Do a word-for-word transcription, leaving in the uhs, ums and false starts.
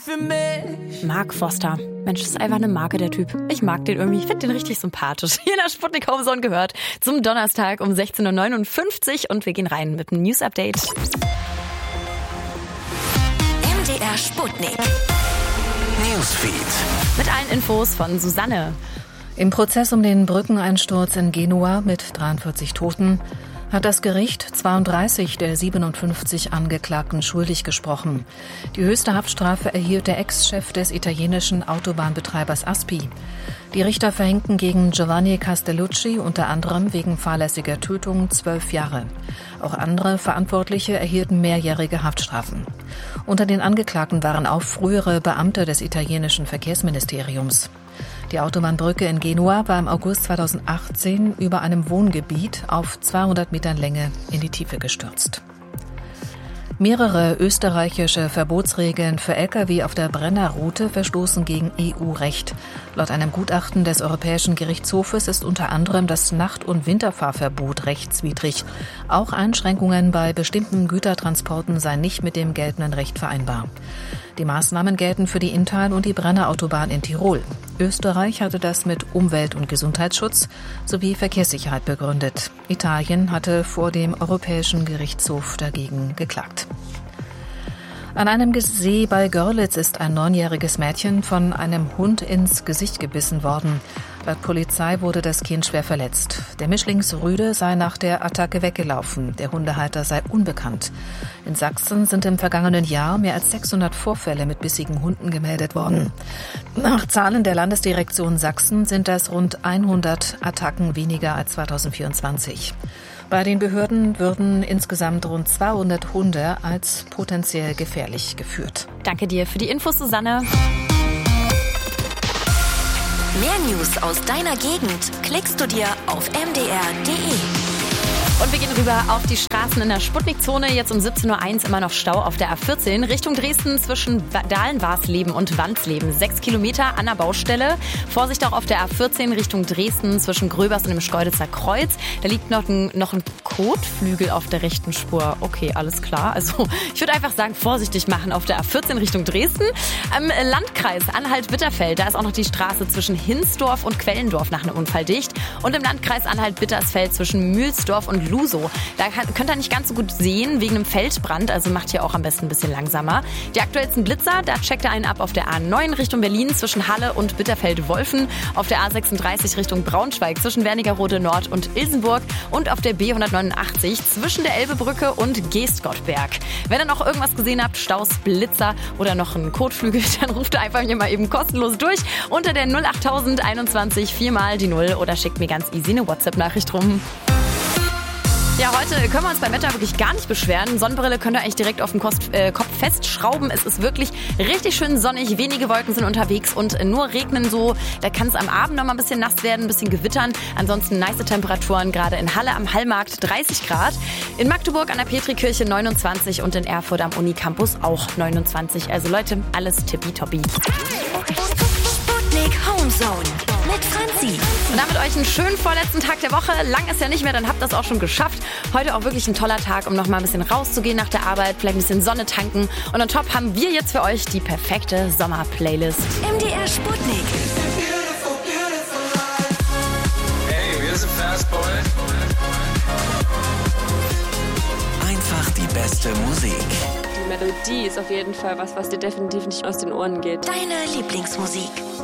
für mich. Mark Foster. Mensch, das ist einfach eine Marke, der Typ. Ich mag den irgendwie. Ich finde den richtig sympathisch. Hier in der Sputnik Homezone gehört zum Donnerstag um sechzehn Uhr neunundfünfzig und wir gehen rein mit einem News-Update. M D R Sputnik. Newsfeed. Mit allen Infos von Susanne. Im Prozess um den Brückeneinsturz in Genua mit dreiundvierzig Toten hat das Gericht zweiunddreißig der siebenundfünfzig Angeklagten schuldig gesprochen. Die höchste Haftstrafe erhielt der Ex-Chef des italienischen Autobahnbetreibers Aspi. Die Richter verhängten gegen Giovanni Castellucci unter anderem wegen fahrlässiger Tötung zwölf Jahre. Auch andere Verantwortliche erhielten mehrjährige Haftstrafen. Unter den Angeklagten waren auch frühere Beamte des italienischen Verkehrsministeriums. Die Autobahnbrücke in Genua war im August zweitausendachtzehn über einem Wohngebiet auf zweihundert Metern Länge in die Tiefe gestürzt. Mehrere österreichische Verbotsregeln für Lkw auf der Brennerroute verstoßen gegen E U-Recht. Laut einem Gutachten des Europäischen Gerichtshofes ist unter anderem das Nacht- und Winterfahrverbot rechtswidrig. Auch Einschränkungen bei bestimmten Gütertransporten seien nicht mit dem geltenden Recht vereinbar. Die Maßnahmen gelten für die Inntal- und die Brennerautobahn in Tirol. Österreich hatte das mit Umwelt- und Gesundheitsschutz sowie Verkehrssicherheit begründet. Italien hatte vor dem Europäischen Gerichtshof dagegen geklagt. An einem See bei Görlitz ist ein neunjähriges Mädchen von einem Hund ins Gesicht gebissen worden. Laut Polizei wurde das Kind schwer verletzt. Der Mischlingsrüde sei nach der Attacke weggelaufen. Der Hundehalter sei unbekannt. In Sachsen sind im vergangenen Jahr mehr als sechshundert Vorfälle mit bissigen Hunden gemeldet worden. Nach Zahlen der Landesdirektion Sachsen sind das rund hundert Attacken weniger als zweitausendvierundzwanzig. Bei den Behörden würden insgesamt rund zweihundert Hunde als potenziell gefährlich geführt. Danke dir für die Infos, Susanne. Mehr News aus deiner Gegend klickst du dir auf m d r punkt d e. Und wir gehen rüber auf die Straßen in der Sputnik-Zone. Jetzt um siebzehn Uhr eins immer noch Stau auf der A vierzehn Richtung Dresden zwischen Dahlen-Warsleben und Wandsleben. Sechs Kilometer an der Baustelle. Vorsicht auch auf der A vierzehn Richtung Dresden zwischen Gröbers und dem Schkeuditzer Kreuz. Da liegt noch ein, noch ein Kotflügel auf der rechten Spur. Okay, alles klar. Also ich würde einfach sagen, vorsichtig machen auf der A vierzehn Richtung Dresden. Im Landkreis Anhalt-Bitterfeld, da ist auch noch die Straße zwischen Hinsdorf und Quellendorf nach einem Unfall dicht. Und im Landkreis Anhalt-Bittersfeld zwischen Mühlsdorf und Lusow. Da kann, könnt ihr nicht ganz so gut sehen wegen einem Feldbrand, also macht hier auch am besten ein bisschen langsamer. Die aktuellsten Blitzer, da checkt ihr einen ab auf der A neun Richtung Berlin zwischen Halle und Bitterfeld-Wolfen, auf der A sechsunddreißig Richtung Braunschweig zwischen Wernigerode Nord und Ilsenburg und auf der B hundertneunundachtzig zwischen der Elbebrücke und Geestgottberg. Wenn ihr noch irgendwas gesehen habt, Staus, Blitzer oder noch einen Kotflügel, dann ruft ihr einfach hier mal eben kostenlos durch unter der null acht null null einundzwanzig viermal die null oder schickt mir ganz easy eine WhatsApp-Nachricht rum. Ja, heute können wir uns beim Wetter wirklich gar nicht beschweren. Sonnenbrille könnt ihr eigentlich direkt auf den Kost, äh, Kopf festschrauben. Es ist wirklich richtig schön sonnig. Wenige Wolken sind unterwegs und nur regnen so. Da kann es am Abend noch mal ein bisschen nass werden, ein bisschen gewittern. Ansonsten nice Temperaturen, gerade in Halle am Hallmarkt dreißig Grad. In Magdeburg an der Petrikirche neunundzwanzig und in Erfurt am Unicampus auch neunundzwanzig. Also Leute, alles tippitoppi. Sputnik Homezone mit Franzi. Und damit euch einen schönen vorletzten Tag der Woche. Lang ist ja nicht mehr, dann habt ihr das auch schon geschafft. Heute auch wirklich ein toller Tag, um noch mal ein bisschen rauszugehen nach der Arbeit, vielleicht ein bisschen Sonne tanken. Und on top haben wir jetzt für euch die perfekte Sommerplaylist. M D R Sputnik. Hey, wir sind Fastboy. Einfach die beste Musik. Die Melodie ist auf jeden Fall was, was dir definitiv nicht aus den Ohren geht. Deine Lieblingsmusik.